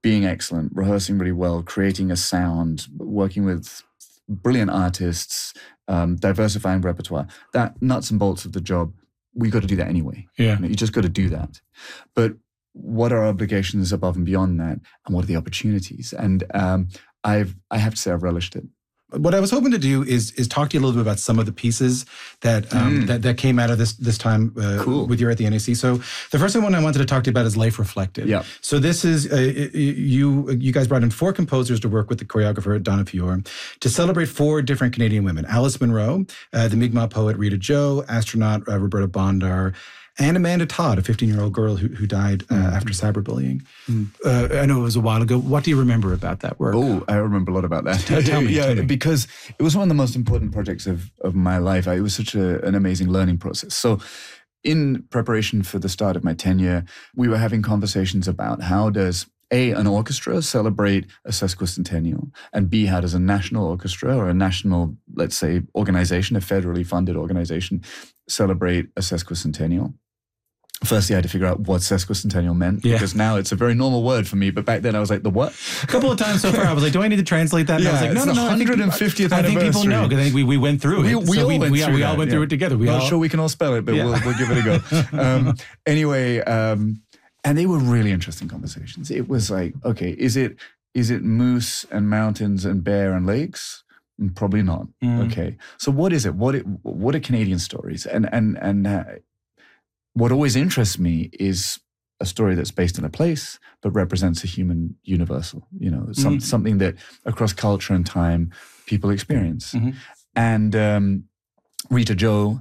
being excellent, rehearsing really well, creating a sound, working with brilliant artists, diversifying repertoire. That nuts and bolts of the job, we got to do that anyway. Yeah. You just got to do that. But what are our obligations above and beyond that? And what are the opportunities? And I have to say I've relished it. What I was hoping to do is talk to you a little bit about some of the pieces that that came out of this time with you at the NAC. So the first one I wanted to talk to you about is Life Reflected. Yeah. So this is, you guys brought in 4 composers to work with the choreographer Donna Fior to celebrate 4 different Canadian women. Alice Munro, the Mi'kmaq poet Rita Joe, astronaut Roberta Bondar, and Amanda Todd, a 15-year-old girl who died after cyberbullying. I know it was a while ago. What do you remember about that work? Oh, I remember a lot about that. Tell me. Because it was one of the most important projects of my life. It was such an amazing learning process. So in preparation for the start of my tenure, we were having conversations about how does an orchestra celebrate a sesquicentennial, and B, how does a national orchestra or a national, let's say, organization, a federally funded organization, celebrate a sesquicentennial? Firstly, I had to figure out what sesquicentennial meant, because now it's a very normal word for me. But back then I was like, the what? A couple of times so far, I was like, do I need to translate that? And I was like, no, 150th I think people know, because I think we went through it. We all went through it together. Not sure we can all spell it, but we'll give it a go. Anyway, and they were really interesting conversations. It was like, okay, is it moose and mountains and bear and lakes? Probably not. Okay, so what is it? What are Canadian stories? And what always interests me is a story that's based in a place but represents a human universal. Something that across culture and time people experience. And Rita Joe,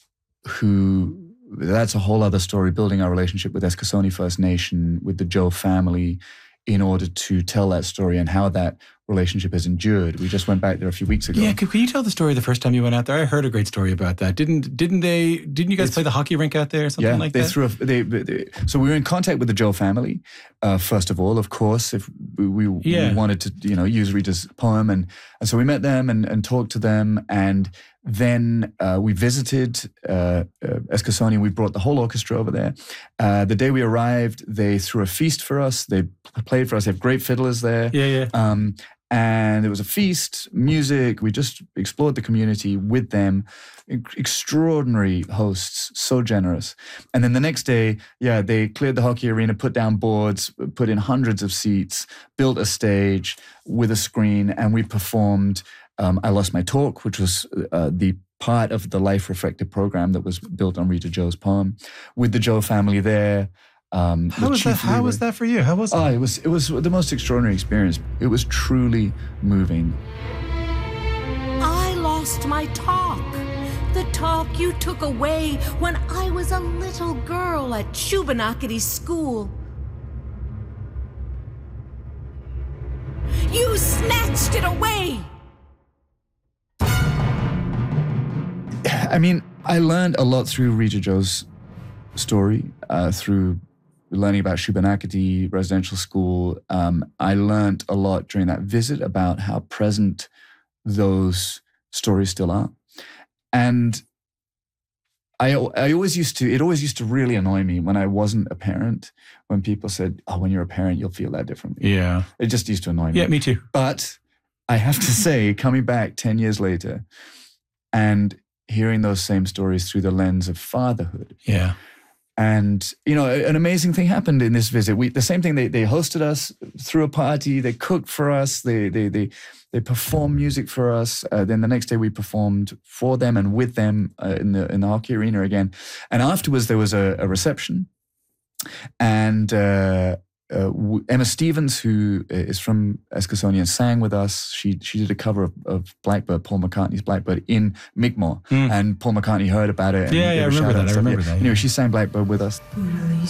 that's a whole other story, building our relationship with Eskasoni First Nation, with the Joe family, in order to tell that story and how that relationship has endured. We just went back there a few weeks ago. Yeah, can you tell the story the first time you went out there? I heard a great story about that. Didn't you guys play the hockey rink out there or something like that? So we were in contact with the Joe family, first of all, of course, if we wanted to, use Rita's poem. And so we met them and talked to them. And then we visited Eskasoni. We brought the whole orchestra over there. The day we arrived, they threw a feast for us. They played for us. They have great fiddlers there. And there was a feast, music. We just explored the community with them. Extraordinary hosts, so generous. And then the next day, they cleared the hockey arena, put down boards, put in hundreds of seats, built a stage with a screen, and we performed I Lost My Talk, which was the part of the Life Reflected program that was built on Rita Joe's poem, with the Joe family there. How was that for you? How was that? It was the most extraordinary experience. It was truly moving. I lost my talk. The talk you took away when I was a little girl at Shubenacadie School. You snatched it away. I mean, I learned a lot through Rita Joe's story, through learning about Shubenacadie Residential School. I learned a lot during that visit about how present those stories still are. And it always used to really annoy me when I wasn't a parent, when people said, oh, when you're a parent, you'll feel that differently. Yeah. It just used to annoy me. Yeah, me too. But I have to say, coming back 10 years later and hearing those same stories through the lens of fatherhood. Yeah. And, an amazing thing happened in this visit. The same thing, they hosted us through a party, they cooked for us, they performed music for us. Then the next day we performed for them and with them in the hockey arena again. And afterwards there was a reception. And Emma Stevens, who is from Eskasoni and sang with us, she did a cover of Blackbird, Paul McCartney's Blackbird, in Mi'kmaq. And Paul McCartney heard about it. And I remember that. Anyway, she sang Blackbird with us.